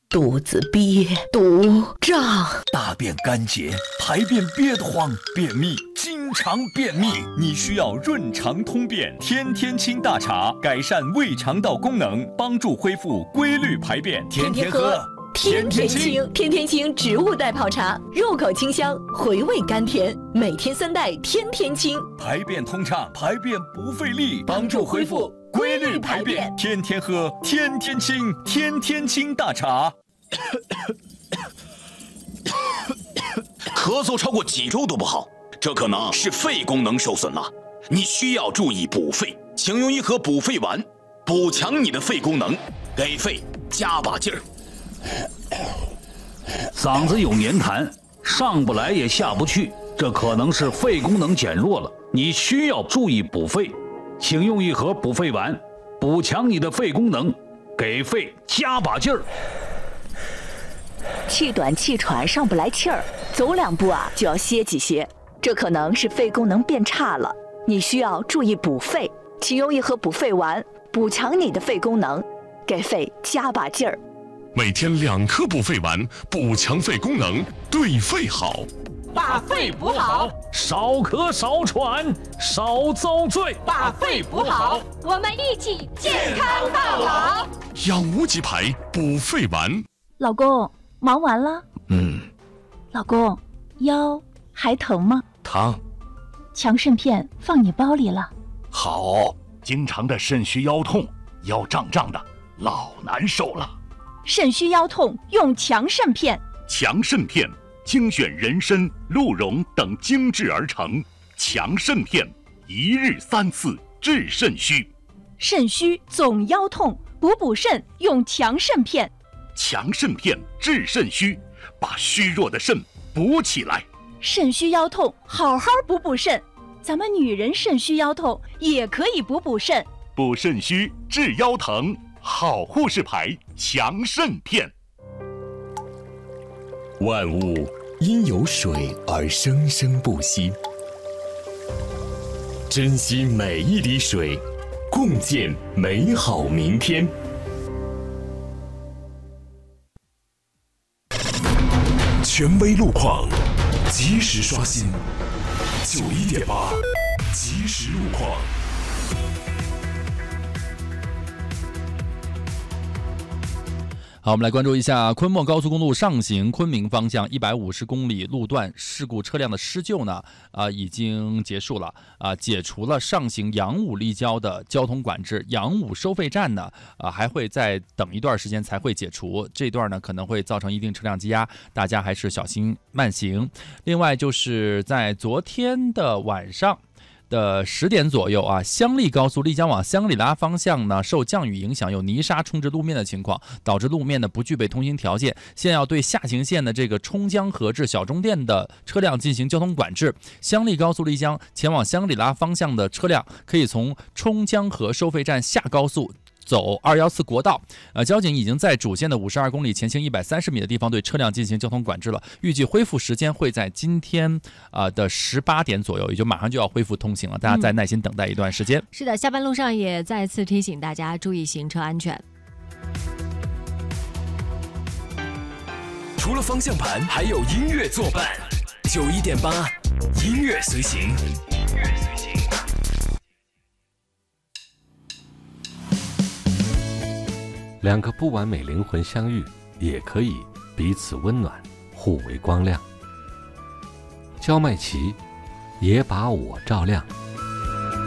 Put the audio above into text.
肚子憋，肚胀， 大便干结，排便憋得慌，便秘，经常便秘，你需要润肠通便天天清大茶，改善胃肠道功能，帮助恢复规律排便，天天喝。 天天清，天天清植物代泡茶，入口清香，回味甘甜，每天3袋，天天清， 排便通畅，排便不费力，帮助恢复规律排便，天天喝，天天清，天天清大茶。 咳嗽超过几周都不好，这可能是肺功能受损了，你需要注意补肺，请用一盒补肺丸，补强你的肺功能，给肺加把劲儿。 嗓子有黏痰，上不来也下不去，这可能是肺功能减弱了，你需要注意补肺，请用一盒补肺丸，补强你的肺功能，给肺加把劲儿。 气短气喘上不来气儿，走2步就要歇几歇，这可能是肺功能变差了，你需要注意补肺，请用一盒补肺丸，补强你的肺功能，给肺加把劲儿。 每天2颗补肺丸，补强肺功能，对肺好。 把肺补好， 少咳少喘少遭罪。 把肺补好， 我们一起健康到老。 养无极牌补肺丸。 老公，忙完了？老公，腰还疼吗？ 疼。 强肾片放你包里了。 好，经常的肾虚腰痛，腰胀胀的，老难受了。 肾虚腰痛用强肾片。 强肾片精选人参、鹿茸等精制而成，强肾片1日3次治肾虚。 肾虚总腰痛，补肾用强肾片。 强肾片治肾虚，把虚弱的肾补起来。 肾虚腰痛，好好补肾。咱们女人肾虚腰痛也可以补肾。 补肾虚治腰疼，好护士牌强肾片。 万物因有水而生生不息，珍惜每一滴水，共建美好明天。权威路况，及时刷新，91.8，即时路况。 好，我们来关注一下昆墨高速公路上行昆明方向150公里路段事故车辆的施救呢，已经结束了，解除了上行杨武立交的交通管制。杨武收费站呢，还会再等一段时间才会解除，这段呢可能会造成一定车辆积压，大家还是小心慢行。另外就是在昨天的晚上的10点左右香丽高速丽江往香格里拉方向呢，受降雨影响，有泥沙冲至路面的情况，导致路面呢不具备通行条件，现在要对下行线的这个冲江河至小中店的车辆进行交通管制。香丽高速丽江前往香格里拉方向的车辆可以从冲江河收费站下高速走214国道。交警已经在主线的52公里前行130米的地方对车辆进行交通管制了，预计恢复时间会在今天的18点左右，也就马上就要恢复通行了，大家再耐心等待一段时间。 是的，下班路上也再次提醒大家注意行车安全。 除了方向盘，还有音乐作伴。91.8，音乐随行。 2个不完美灵魂相遇，也可以彼此温暖，互为光亮。焦麦琪，也把我照亮。